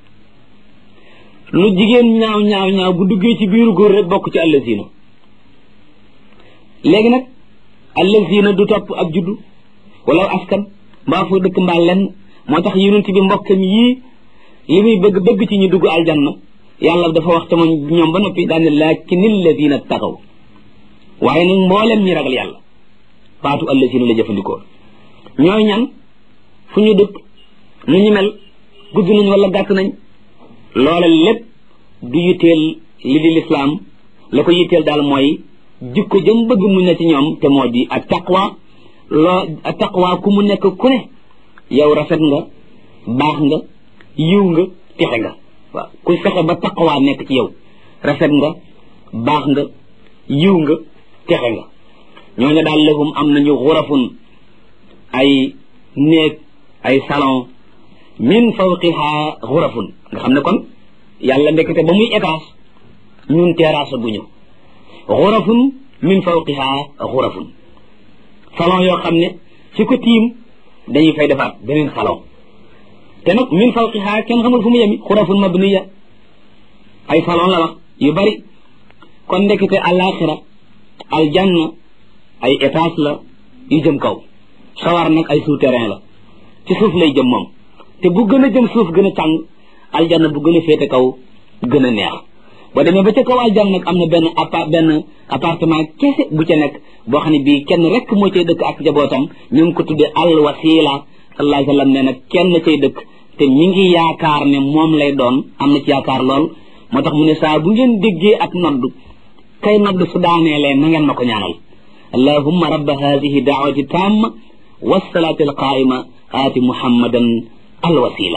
lu jigéen ñaaw ñaaw ñaaw bu duggee ci biiru góor rek bokk ci allazina léegi nag allazina du topp ab juddu wala askan mbaa foo dëkk mbaa lenn moo tax yonent bi mbokkam yii li muy bëgg ci ñu dugg aljanna yàlla dafa wax te moom ñoom ba noppi daane lakin allazina taqaw waaye nag mboolem ñi ragal yàlla baatu allazina la jëfandikoo ñooy ñan fu ñu dëkk nu ñu mel gudd nañ wala gàtt nañ loola lépp du yitteel li di lislaam la ko yitteel daal mooy jikko jëm bëgg mu ne ci ñoom te moo di ak taqwa ak taqwa ku mu nekk ku ne yow rafet nga baax nga yiw nga texe nga waaw kuy fexe ba taqwa nekk ci yow rafet nga baax nga yiw nga texe nga ñooñu daal lahum am nañu xurafun ay néeg ay salon min fawqiha xurafun nga xam ne kon yàlla ndekete ba muy étage ñun terrasse bu ñu xurafun min fawqiha xurafun salon yoo xam ne ci ko tiim dañuy fay defaat beneen salon te nag min fawqiha kenn xamul fu mu yemi xurafun mabniya ay salon la wax yu bari kon ndekete alaxira aljanna ay étage la yu jëm kaw sawar nag ay souterrain la ci suuf lay jëm moom te bu gën a jëm suuf gën a tàng aljanna bu gën a féete kaw gën a neex boo demee ba ca kaw aljanna nag am na benn appartement kese bu ca nekk boo xam ne bii kenn rek moo cay dëkk ak njabootam ñu ngi ko tuddee al wasila sallallahu alayhi wa sallam nee na kenn cay dëkk te ñi ngi yaakaar ne moom lay doon am na ci yaakaar lool moo tax mu ne saa bu ngeen déggee ak nodd kay nodd su daaneelee na ngeen ma ko ñaanal allahumma rabba hadihi daawati tamma wasalaati alqaima aati muhammadan alwasila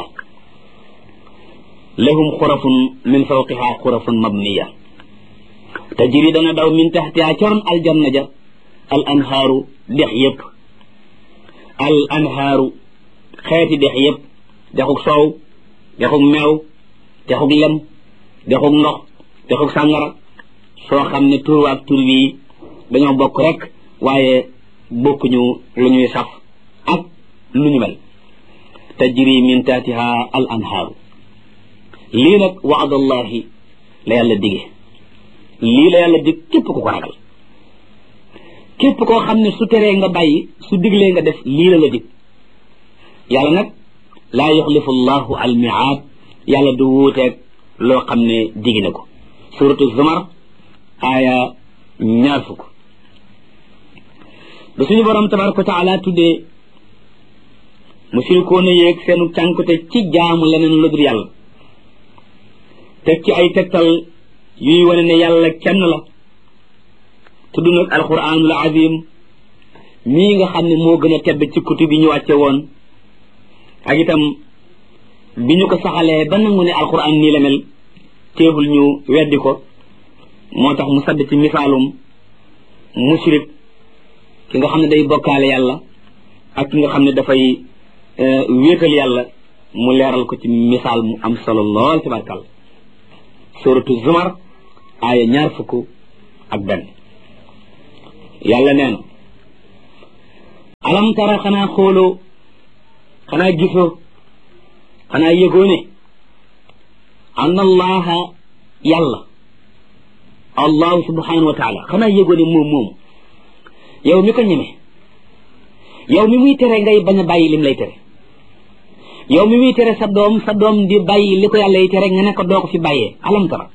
lahum xurafun min fawqiha xurafun mabniya tajri dana daw min taxtiha coron aljanna ja al anhaaru dex yëpp al anhaaru xeeti dex yëpp dexug soow dexug meew dexug lem dexug ndox dexug sàngara soo xam ne tur waak tur bii dañoo bokk rek waaye bokkuñu lu ñuy saf ak lu ñu mel tajri min taatiha al anhaaru lii nag waadallahi la yàlla dige lii la yàlla dig képp ku ko ragal képp koo xam ne su teree nga bàyyi su diglee nga def lii la dig yàlla nag laa yuxlifu llahu al miaad yàlla du wuuteeg loo xam ne digi na ko suratu zumar aaya 20 ba suñu borom tabaraka wa taala tuddee mushrikoona yéeg seenu cànkute ci jaamu leneen lu dul yàlla teg ci ay tegtal yuy wane ne yàlla kenn la tudd nag alquranul azim mii nga xam ne moo gën a tedd ci kutub bi ñu wàcce woon ak itam bi ñu ko saxalee ba nangu ne alquran nii la mel teewul ñu weddi ko moo tax mu sadd ci misaalum mushrik ki nga xam ne day bokkaale yàlla ak ki nga xam ne dafay wéetal yàlla mu leeral ko ci misaal mu am solo lool tabarkal suratu zumar aaya 21 yàlla nee na alam tara xanaa xooloo xanaa gisoo xanaa yëgoo ne anna allaha yàlla allahu subhanahu wa taala xanaa yëgoo ne moom yow mi ko ñeme yow mi muy tere ngay bañ a bàyyi lim lay tere yow mi muy tere sa doom di bàyyi li ko yàlla yi tere nga ne ko doo ko fi bàyyee alam tara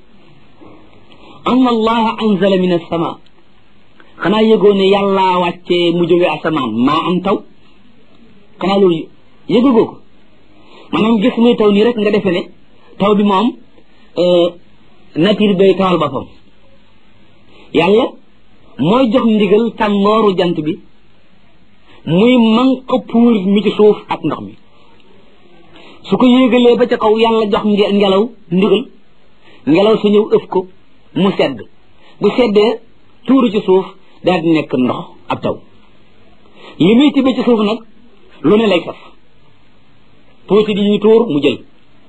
anna allaha anzala min as-sama xanaa yëgoo ne yàlla wàccee mu jóge asamaan maa am taw xanaa loolu yëgagoo ko maanaam gis muy taw nii rek nga defe ne taw bi moom nature bay tawal boppam yàlla mooy jox ndigal tàngooru jant bi muy manq puur mi ci suuf ak ndox mi su ko yéegalee ba ca kaw yàlla jox ngelaw ndigal ngelaw su ñëw ëf ko mu sedd bu seddee tuuru ci suuf daal di nekk ndox ab taw li muy tibbee ci suuf nag lu ne lay saf tuuti di ñu tuur mu jël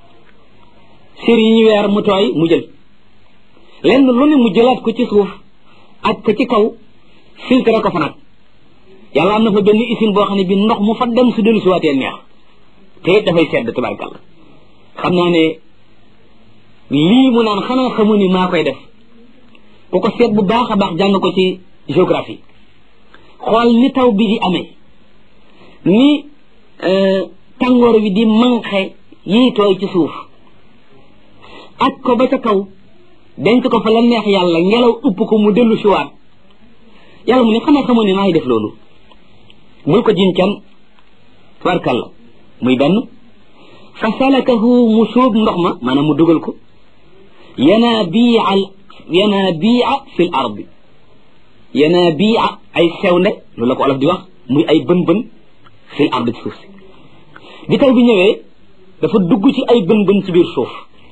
sër yi ñu weer mu tooy mu jël lenn lu ne mu jëlaat ko ci suuf ak ko ci kaw filtre ko fa nag yàlla am na fa benn usine boo xam ne bi ndox mu fa dem su dellu si waatee neex te it dafay sedd tabarkàlla xam naa ne lii mu naan xanaa xamu ni maa koy def ku ko seet bu baax a baax jàng ko ci géographie xool ni taw bi di amee ni tàngoor wi di manqué yiy tooy ci suuf ak ko ba ca kaw denc ko fa la neex yàlla ngelaw upp ko mu dellu si waat yàlla mu ne xanaa xamu ne maay def loolu bul ko jiñ kenn tabarkàlla muy benn fa salakahu mu sóob ndox ma maanaam mu dugal ko yanaabi'a fi l ardi yanaabi'a ay sewnde loolu la ko olof di wax muy ay bën-bën fi l ardi ci suuf si bi taw bi ñëwee dafa dugg ci ay bën-bën ci biir suuf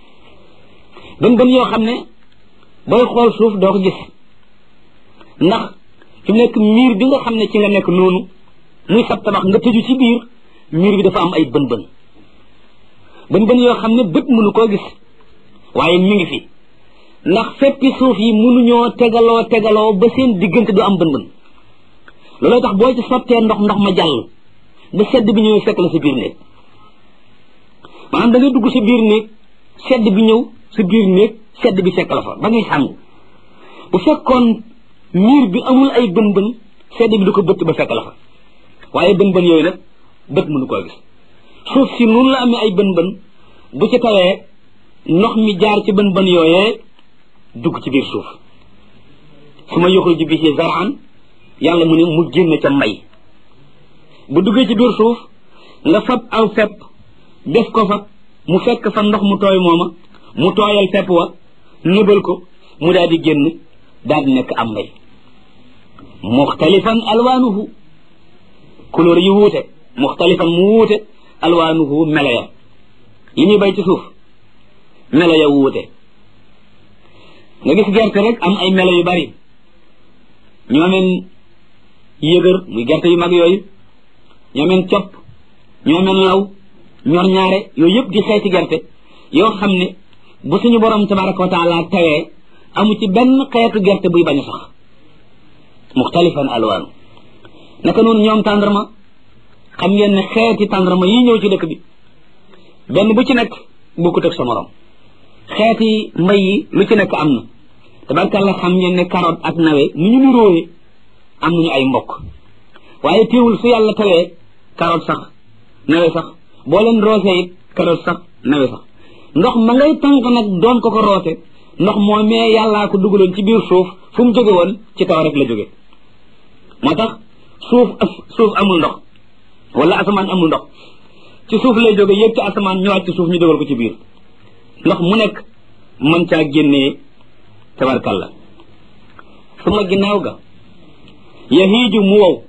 bën-bën yoo xam ne booy xool suuf doo ko gis ndax fi mu nekk miir bi nga xam ne ci nga nekk noonu muy sab tabax nga tëju ci biir miir bi dafa am ay bën-bën bën-bën yoo xam ne bët mënu koo gis waaye mi ngi fi ndax feppi suuf yi mënuñoo tegaloo ba seen diggante du am bën-bën looloo tax boo ci sottee ndox ma jàll ba sedd bi ñëw fekk la sa biir néeg maanaam da ngay dugg sa biir néeg sedd bi ñëw sa biir néeg sedd bi fekk la fa ba ngay sàngu bu fekkoon miir bi amul ay bën-bën sedd bi du ko bëtt ba fekk la fa waaye bën-bën yooyu nag bët mënu koo gis suuf si noonu la amee ay bën-bën bu ci tawee ndox mi jaar ci bën-bën yooyee dugg ci biir suuf su ma yuxruju bihi zar'an yàlla mu ne mu génn ca mbay bu duggee ci biir suuf nga fab aw fepp def ko fa mu fekk fa ndox mu tooy mooma mu tooyal fepp wa nëbal ko mu daal di génn daal di nekk am mbay muxtalifan alwaanuhu couleur yi wuute muxtalifan mu wuute alwaanuhu melo ya yi ñuy bay ci suuf melo ya wuute nga gis gerte rek am ay melo yu bari ñoo meen yëgër muy gerte yu mag yooyu ñoo meen copp ñoo meen law ñor ñaare yooyu yëpp di xeeti gerte yoo xam ne bu suñu borom tabaraka wa taala tawee amu ci benn xeetu gerte buy bañ a sax muxtalifan alwaanu naka noonu ñoom tàndarma xam ngeen ne xeeti tàndarma yi ñëw ci dëkk bi benn bu ci nekk bokkut ak sa morom xeeti mbay yi lu ci nekk am na tabarkàlla xam ngeen ne carotte ak nawe ni ñu nuróowe am nañu ay mbokk waaye teewul su yàlla tawee carotte sax nawe sax boo leen roose it carotte sax nawe sax ndox ma ngay tànk nag doon ko roose ndox moo mee yàllaa ko dugaloon ci biir suuf fu mu jóge woon ci taw rek la jóge moo tax suuf amul ndox wala asamaan amul ndox ci suuf lay jóge yëg ci asamaan ñëwaat ci suuf ñu dugal ko ci biir ndox mu nekk mën caa génnee tabarkalla su ma ginnaaw ga yahiiju mu wow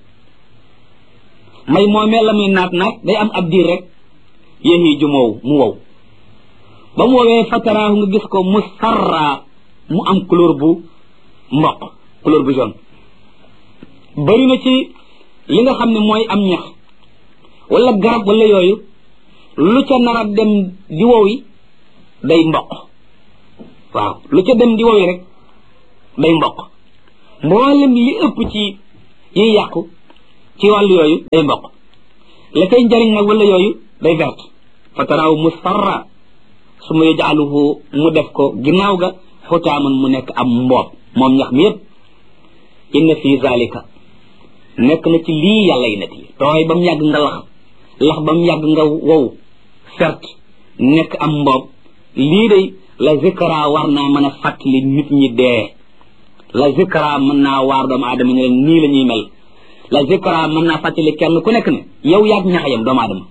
may moomee la muy naat day am ab diir rek yahiiju mu wow ba mu woowee fataraahu nga gis ko musfarra mu am couleur bu mboq couleur bu jaune bari na ci li nga xam ne mooy am ñax wala garab wala yooyu lu ca nar a dem di wowi day mboq waaw lu ca dem di wowi rek day mboq mboolem li ëpp ci yi yàqu ci wàllu yooyu day mboq la cay njariñ nag wala yooyu day verte fa taraaw musfarra su ma yajaaluhu mu def ko ginnaaw ga xutaaman mu nekk am mboob moom ñax mi yépp inna fi zalika nekk na ci lii yàlla yi net yi tooy ba mu yàgg nga lax ba mu yàgg nga wow fert nekk am mboob lii day la zikra war naa mën a fàttali nit ñi dee la zikra mën naa waar doomu aadama ne leen nii la ñuy mel la zikra mën naa fàttali kenn ku nekk ne yow yaag ñaxayam doomu aadama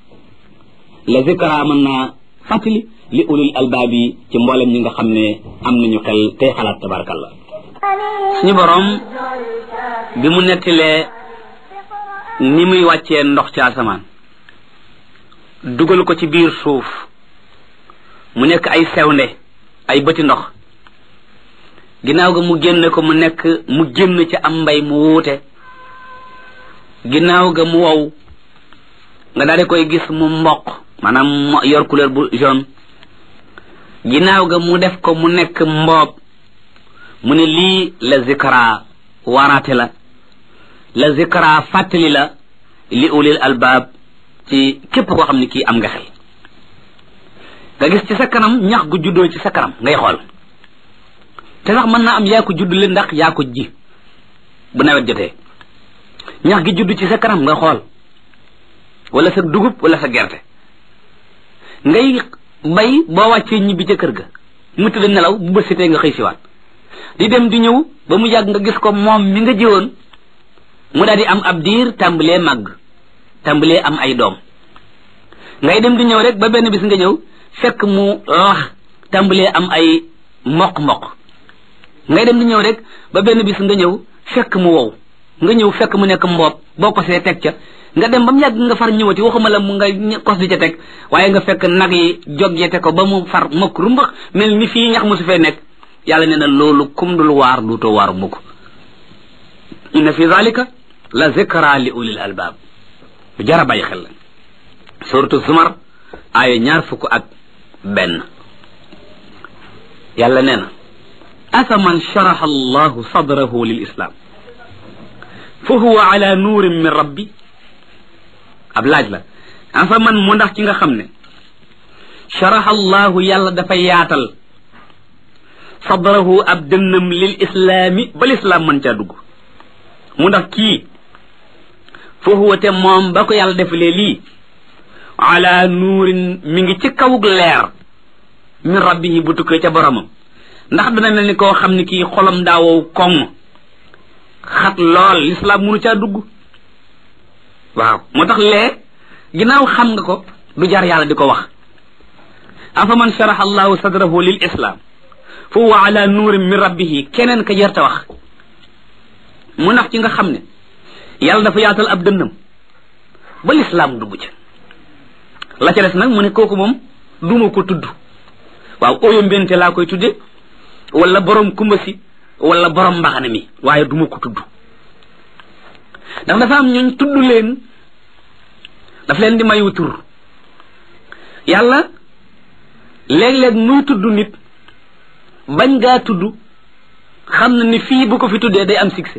la zikra mën naa fàttali li ulul albaab yi ci mboolem ñi nga xam ne am nañu xel tey xalaat tabarakallah suñu borom bi mu nettilee ni muy wàccee ndox ci asamaan dugal ko ci biir suuf mu nekk ay sewnde ay bëti ndox ginnaaw ga mu génn ko mu génn ci am mbay mu wuute ginnaaw ga mu wow nga daal di koy gis mu mboq maanaam yor couleur bu jaune ginnaaw ga mu def ko mu nekk mboob mu ne lii la zikra waaraate la zikra fàttali la li ulil albaab ci képp koo xam ne kii am nga xel nga gis ci sa kanam ñax gu juddoo ci sa kanam ngay xool te sax mën naa am yaa ko juddule ndax yaa ko ji bu nawet jotee ñax gi judd ci sa kanam nga xool wala sa dugub wala sa gerte ngay bay boo wàccee ñibbi ca kër ga mu tëdd nelaw bu bësitee nga xëy siwaat di dem di ñëw ba mu yàgg nga gis ko moom mi nga jiwoon mu daal di am ab diir tàmbalee màgg tàmbalee am ay doom ngay dem di ñëw rek ba benn bis nga ñëw fekk mu lax tàmbalee am ay mboq ngay dem di ñëw rek ba benn bis nga ñëw fekk mu wow nga ñëw fekk mu nekk mboob boo ko see teg ca nga dem ba mu yàgg nga far ñëwati waxuma la mu nga kos di ca teg waaye nga fekk nag yi joggete ko ba mu far mokk rumbax mel ni fii ñax mu su fee nekk yàlla nee na loolu kum dul waar duutoo waaru mukk inna fi zalika la zikra li ulil albaab bu jara bàyyi xel la suratu zumar aaya 21 yàlla nee na afaman sharaha allahu sadrahu lil islam fa huwa ala nuurin min rabbi ab laaj la afaman mu ndax ci nga xam ne sharaha allahu yàlla dafa yaatal sadrahu ab dënnam lil islaami ba lislaam mën caa dugg mu ndax kii fa huwa te moom ba ko yàlla defalee lii ala nuurin mi ngi ci kawug leer min rabbihi bu tukkee ca boromam ndax dana mel ni koo xam ne kii xolam daawow koŋ xat lool lislaam mënu caa dugg waaw moo tax lee ginnaaw xam nga ko du jar yàlla di ko wax afaman sharaha allahu sadrahu lil islam fa huwa ala nuurin min rabbihi keneen ka jarta wax mu ndax ci nga xam ne yàlla dafa yaatal ab dënnam ba lislaam dugg ca la ca des nag mu ne kooku moom duma ko tudd waaw oyo mbente laa koy tudde wala borom kumba si wala borom mbaxane mi waaye duma ko tudd ndax dafa am ñooñ tudd leen daf leen di mayu tur yàlla léeg-léeg muy tudd nit bañ ngaa tudd xam na ni fii bu ko fi tuddee day am succès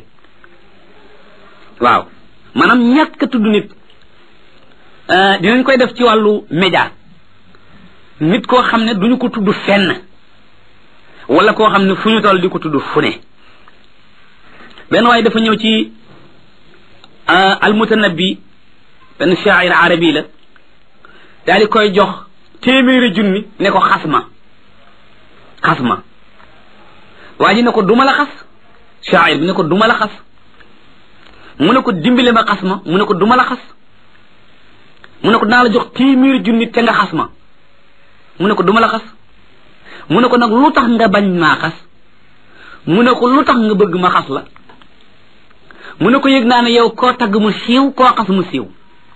waaw maanaam ñàkk a tudd nit dinañ koy def ci wàllu média nit koo xam ne duñu ko tudd fenn wala koo xam ne fu ñu toll di ko tudd fu ne benn waaye dafa ñëw ci almutanabbi benn shaa'ir arabi la daal di koy jox téeméeri junni ne ko xas ma waa ji ne ko duma la xas shaa'ir bi ne ko duma la xas mu ne ko dimbale ma xas ma mu ne ko duma la xas mu ne ko dinaa la jox téeméeri junni te nga xas ma mu ne ko duma la xas mu ne ko nag lu tax nga bañ maa xas mu ne ko lu tax nga bëgg ma xas la mu ne ko yëg naa ne yow koo tagg mu siiw koo xas mu siiw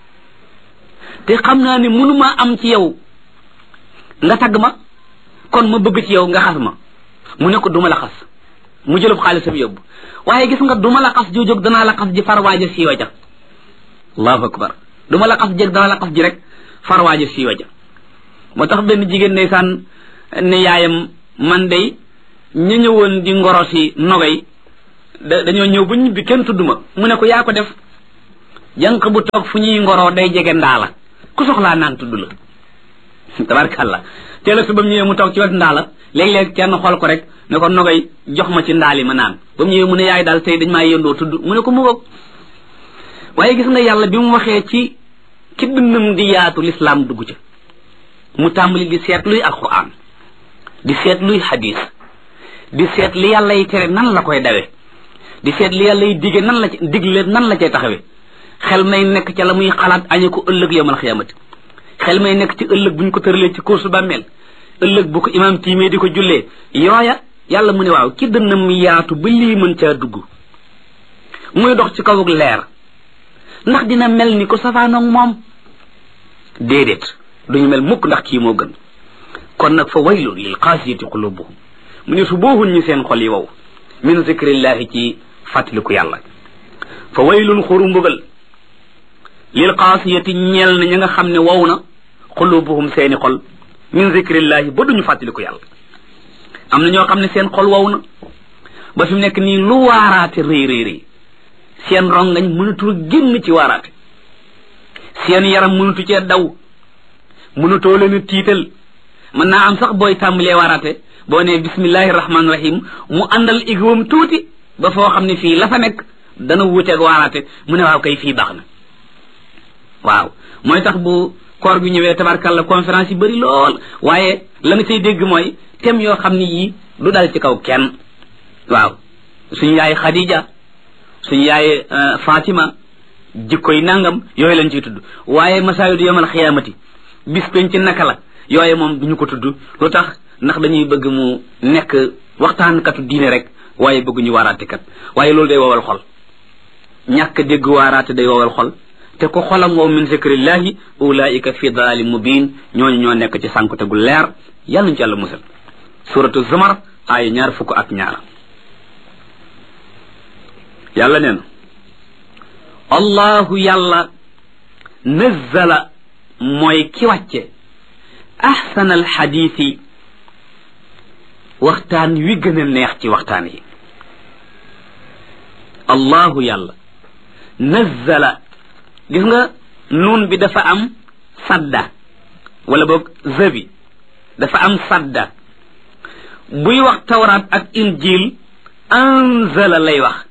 te xam naa ne mënumaa am ci yow nga tagg ma kon ma bëgg ci yow nga xas ma mu ne ko duma la xas mu jëlub xaalisam yóbbu waaye gis nga duma la xas jóg danaa la xas ji farwaaja siiwa ja allahu akbar duma la xas jëg danaa la xas ji rek farwaaja siiwa ja moo tax benn jigéen ndeysaan ne yaayam man day ñu ñëwoon di ngoro si nogay dañoo ñëw ba ñibbi kenn tudd ma mu ne ko yaa ko def jànq bu toog fu ñuy ngoroo day jege ndaala ku soxlaa naan tudd la tabarkàlla teel a su ba mu ñëwee mu toog ci wet ndaala léeg-léeg kenn xool ko rek ne ko nogay jox ma ci ndaali ma naan ba mu ñëwee mu ne yaay daal tey dañ maa yëndoo tudd mu ne ko mu ngoog waaye gis nga yàlla bi mu waxee ci dënnam di yaatu lislaam dugg ca mu tàmbali di seet luy alquran di seet luy hadis di seet li yàlla yi tere nan la koy dawe di seet li yàlla yi dige nan la ci digle nan la cay taxawe xel may nekk ca la muy xalaat añe ko ëllëg yawmal xiyaamati xel may nekk ci ëllëg bu ñu ko tëralee ci course bàmmeel ëllëg bu ko imaam tiimee di ko jullee yooya yàlla mu ne waaw ki dënnam yaatu ba lii mën caa dugg muy dox ci kawuk leer ndax dina mel ni ko safaanoog moom déedéet duñu mel mukk ndax kii moo gën kon nag fa waylun lil qaasiyati qulubuhum mu ne su booxuñ ñi seen xol yi wow min zikrillahi ci fàttaliku yàlla fa waylun xuru mbugal lil qaasiyati ñeel na ña nga xam ne wow na qulubuhum seeni xol min zikrillahi ba duñu fàttaliku yàlla am na ñoo xam ne seen xol wow na ba fi mu nekk nii lu waaraate rëy rëy rëy seen rongañ mënatul génn ci waaraate seen yaram mënatu cee daw mënatoo leen a tiital mën naa am sax booy tàmbalee waaraate boo nee bismillahi rahmaani rahim mu àndal igwam tuuti ba foo xam ne fii la fa nekk dana wuuteeg waaraate mu ne waaw kay fii baax na waaw mooy tax bu koor bi ñëwee tabarkàlla conférence yi bëri lool waaye la nga cay dégg mooy thème yoo xam ne yii du dal ci kaw kenn waaw suñu yaay Khadija suñu yaay Fatima jikkoy nangam yooyu lañ ciy tudd waaye masaayidu yawmal xiyaamati bis penc naka la yooye moom duñu ko tudd lu tax ndax dañuy bëgg mu nekk waxtaankatu diine rek waaye bëgguñu waaraate kat waaye loolu day wowal xol ñàkk dégg waaraate day wowal xol te ko xolam wow min zikrillahi ulaika fi dalaalin mubin ñooñu ñoo nekk ci sànkute gu leer yàlla ñu ci yàlla musal suratu zumar aaya 22 yàlla nee na allahu yàlla nazzala mooy ki wàcce ahsana alxadiisi waxtaan wi gën a neex ci waxtaan yi allahu yàlla nazzala gis nga nuun bi dafa am sadda wala boog zabi dafa am sadda buy wax tawraat ak injil anzala lay wax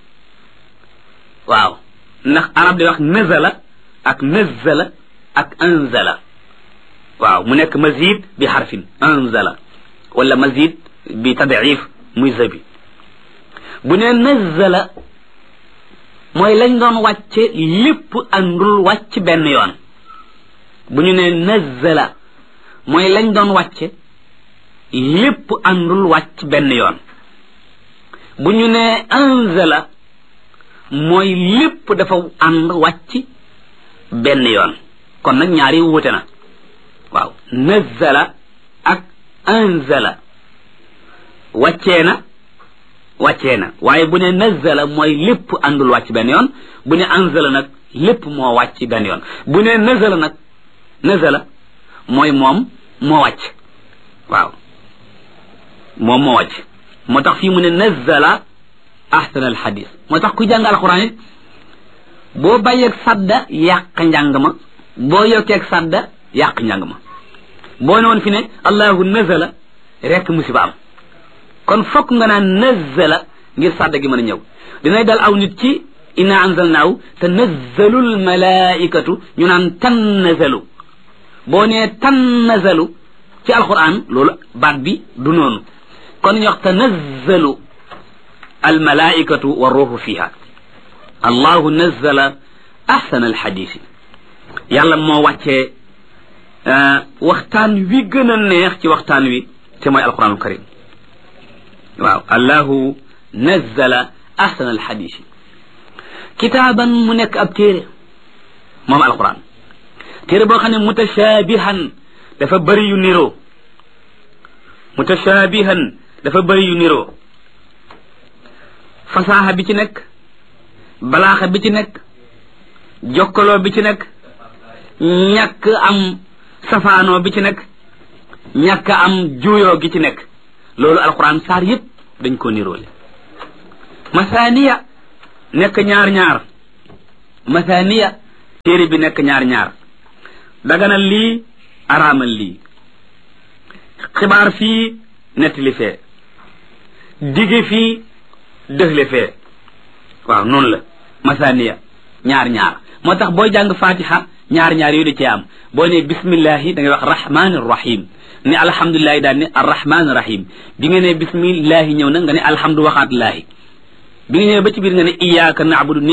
waaw ndax arab day wax nazala ak nazzala ak anzala waaw mu nekk mazid bi xarfin anzala wala mazid bi tadif muy zabi bu ne nazzala mooy lañ doon wàcce lépp àndul wàcc benn yoon bu ñu ne nazzala mooy lañ doon wàcce lépp àndul wàcc benn yoon bu ñu ne anzala mooy lépp dafa ànd wàcc benn yoon kon nag ñaari wuute na waaw nazzala ak anzala wàccee na waaye bu ne nazzala mooy lépp àndul wàcc benn yoon bu ne anzala nag lépp moo wàcc benn yoon bu ne nazala nag nazala mooy moom moo wàcc waaw moom moo wàcc moo tax fii mu ne nazzala ahsana alxadis moo tax ku jàng alquran it boo bàyyeeg sadda yàq njàng ma boo yokkeeg sadda yàq njàng ma boo ne woon fi ne allahu nazala rek musiba am kon fokk nga naan nazzala ngir sadda gi mën a ñëw dinay dal aw nit ci inna anzalnaahu tanazzalu almalaikatu ñu naan tannazalu boo nee tannazalu ci alquran loolu baat bi du noonu kon ñu wax tanazzalu almalaikatu wa ruuhu fiha allahu nazzala ahsana alxadisi yàlla moo wàccee waxtaan wi gën a neex ci waxtaan wi te mooy alquranul karim waaw allahu nazzala ahsana alxadisi kitaaban mu nekk ab téere moom alquran téere boo xam ne mutashaabihan dafa bëri yu niroo mutashaabihan dafa bëri yu niroo fasaaxa bi ci nekk balaaxa bi ci nekk jokkaloo bi ci nekk ñàkk am safaanoo bi ci nekk ñàkk am juuyoo gi ci nekk loolu alquran saar yëpp dañ koo niroole masaaniya nekk ñaar mathaniya téere bi nekk ñaar ñaar daganal lii araamal lii xibaar fii nettali fee dige fii dëxle fee waaw noonu la mathaniya ñaar ñaar moo tax booy jàng fatiha ñaar ñaar yooyu da cee am boo ne bismillahi da ngay wax rahman rahim ne alhamdulilahi daal ne arrahman rahim bi nga ne bismillahi ñëw na nga ne alhamdu waxaat laahi bi nga ñëwee ba ci biir nga ne iyyaka na'budu